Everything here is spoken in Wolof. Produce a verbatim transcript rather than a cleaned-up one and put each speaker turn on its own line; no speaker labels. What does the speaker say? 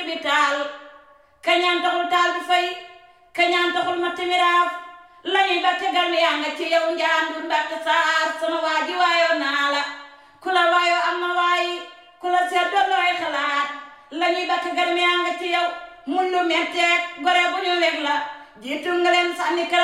bi taal kañaan taxul taal bi fay kañaan taxul ma timiraaf lañuy ba tegal mi yaa nga ci yow njaandu ndaxte saar sama waa ji waayoo naa la ku la waayoo am na waayi ku la seet doon looy xalaat lañuy ba tegal mi yaa nga ci yow mun lu metteek gore bu ñu weg la jiitu nga leen sànni